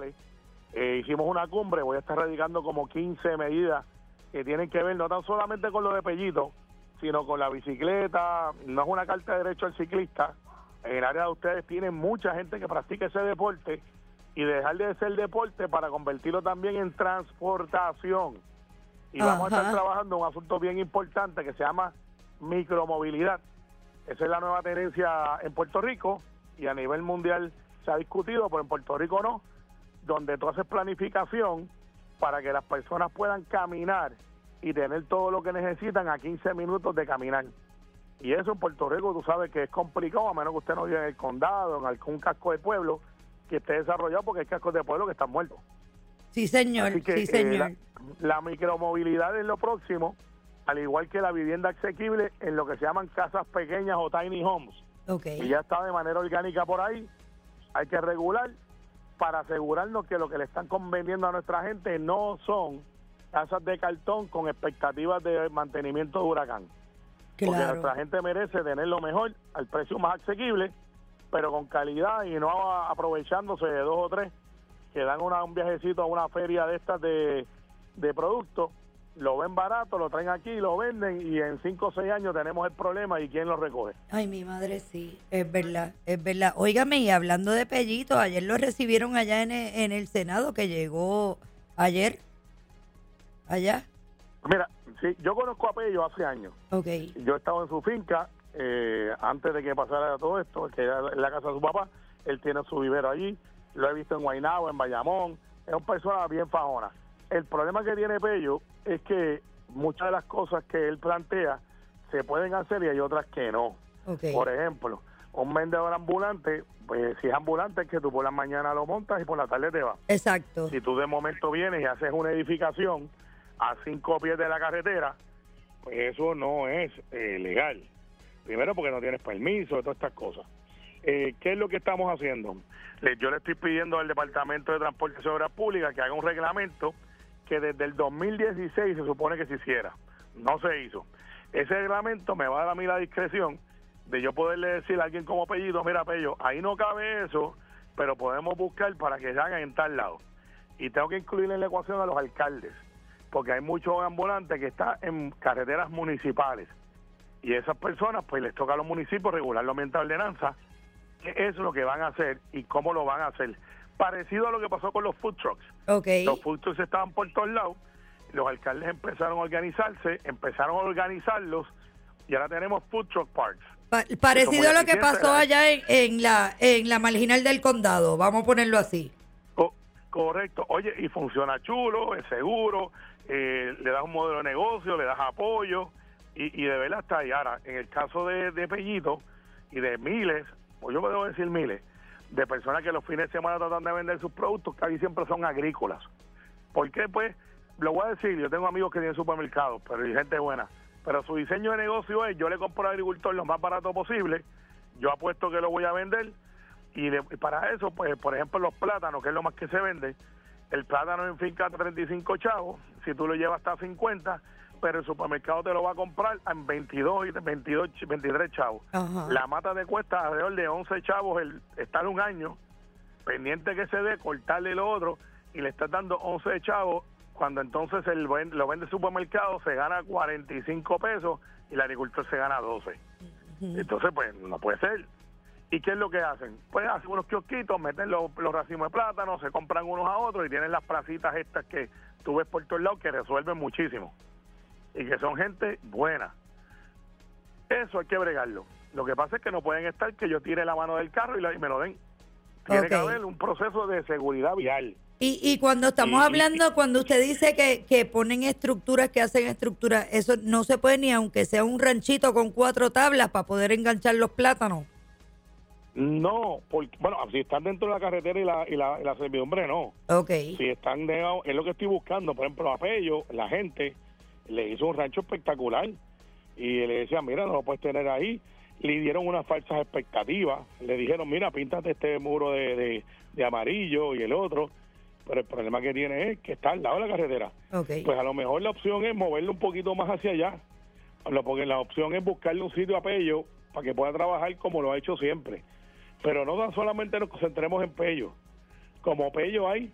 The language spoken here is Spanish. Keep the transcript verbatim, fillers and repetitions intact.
municipales. Eh, hicimos una cumbre, voy a estar radicando como quince medidas que tienen que ver no tan solamente con lo de Pellito, sino con la bicicleta. No es una carta de derecho al ciclista. En el área de ustedes tienen mucha gente que practica ese deporte y dejar de ser deporte para convertirlo también en transportación. Y Ajá. vamos a estar trabajando un asunto bien importante que se llama micromovilidad. Esa es la nueva tendencia en Puerto Rico y a nivel mundial se ha discutido, pero en Puerto Rico no, donde tú haces planificación para que las personas puedan caminar y tener todo lo que necesitan a quince minutos de caminar. Y eso en Puerto Rico tú sabes que es complicado, a menos que usted no viva en el condado, en algún casco de pueblo que esté desarrollado, porque hay cascos de pueblo que están muertos. Sí, señor, Así que, sí, señor. Eh, la, la micromovilidad es lo próximo, al igual que la vivienda asequible en lo que se llaman casas pequeñas o tiny homes. Okay. Y ya está de manera orgánica por ahí. Hay que regular para asegurarnos que lo que le están conveniendo a nuestra gente no son casas de cartón con expectativas de mantenimiento de huracán. Claro. Porque nuestra gente merece tener lo mejor al precio más asequible, pero con calidad y no aprovechándose de dos o tres que dan una, un viajecito a una feria de estas de, de productos, lo ven barato, lo traen aquí, lo venden y en cinco o seis años tenemos el problema y quién lo recoge. Ay, mi madre, sí, es verdad, es verdad. Óigame, y hablando de Pellito, ayer lo recibieron allá en el, en el Senado, que llegó ayer, allá. Mira, sí, yo conozco a Pello hace años. Okay. Yo he estado en su finca eh, antes de que pasara todo esto, que era en la casa de su papá. Él tiene su vivero allí. Lo he visto en Guaynabo, en Bayamón. Es una persona bien fajona. El problema que tiene Pello es que muchas de las cosas que él plantea se pueden hacer y hay otras que no. Okay. Por ejemplo, un vendedor ambulante, pues si es ambulante es que tú por la mañana lo montas y por la tarde te vas. Exacto. Si tú de momento vienes y haces una edificación a cinco pies de la carretera, pues eso no es eh, legal. Primero porque no tienes permiso, todas estas cosas. Eh, ¿Qué es lo que estamos haciendo? Le, yo le estoy pidiendo al Departamento de Transporte y Obras Públicas que haga un reglamento que desde el dos mil dieciséis se supone que se hiciera. No se hizo. Ese reglamento me va a dar a mí la discreción de yo poderle decir a alguien como Pellito, mira Pello, ahí no cabe eso, pero podemos buscar para que se hagan en tal lado. Y tengo que incluir en la ecuación a los alcaldes, porque hay muchos ambulantes que están en carreteras municipales y esas personas pues les toca a los municipios regularlo mediante ordenanza qué es lo que van a hacer y cómo lo van a hacer, parecido a lo que pasó con los food trucks. Okay. Los food trucks estaban por todos lados, los alcaldes empezaron a organizarse, empezaron a organizarlos y ahora tenemos food truck parks. Pa parecido a lo que pasó allá en, en la en la marginal del condado, vamos a ponerlo así. Co correcto, oye, y funciona chulo, es seguro, eh, le das un modelo de negocio, le das apoyo y, y de verdad está ahí. Ahora, en el caso de, de Pellito y de miles, pues yo me debo decir miles, de personas que los fines de semana tratan de vender sus productos, casi siempre son agrícolas. ¿Por qué? Pues, lo voy a decir, yo tengo amigos que tienen supermercados, pero hay gente buena, pero su diseño de negocio es, yo le compro al agricultor lo más barato posible, yo apuesto que lo voy a vender, y, de, y para eso, pues, por ejemplo, los plátanos, que es lo más que se vende, el plátano en finca treinta y cinco chavos, si tú lo llevas hasta cincuenta, pero el supermercado te lo va a comprar en veintidós, veintidós, veintitrés chavos. Ajá. La mata te cuesta alrededor de once chavos el estar un año, pendiente que se dé, cortarle lo otro, y le estás dando once chavos, cuando entonces el lo vende el supermercado, se gana cuarenta y cinco pesos y el agricultor se gana doce. Uh-huh. Entonces, pues, no puede ser. ¿Y qué es lo que hacen? Pues hacen unos kiosquitos, meten los, los racimos de plátano, se compran unos a otros y tienen las placitas estas que tú ves por todos lados que resuelven muchísimo y que son gente buena. Eso hay que bregarlo. Lo que pasa es que no pueden estar que yo tire la mano del carro y, la, y me lo den. Tiene okay. que haber un proceso de seguridad vial. Y, y cuando estamos y, hablando, y, cuando usted dice que, que ponen estructuras, que hacen estructuras, eso no se puede ni aunque sea un ranchito con cuatro tablas para poder enganchar los plátanos. No, porque, bueno, si están dentro de la carretera y la, y la, y la servidumbre, no. Okay. Si están de, es lo que estoy buscando. Por ejemplo, a Pello, la gente le hizo un rancho espectacular y le decía, mira, no lo puedes tener ahí. Le dieron unas falsas expectativas. Le dijeron, mira, píntate este muro de, de, de amarillo y el otro. Pero el problema que tiene es que está al lado de la carretera. Okay. Pues a lo mejor la opción es moverlo un poquito más hacia allá. Porque la opción es buscarle un sitio a Pello para que pueda trabajar como lo ha hecho siempre. Pero no tan solamente nos concentremos en Pello. Como Pello hay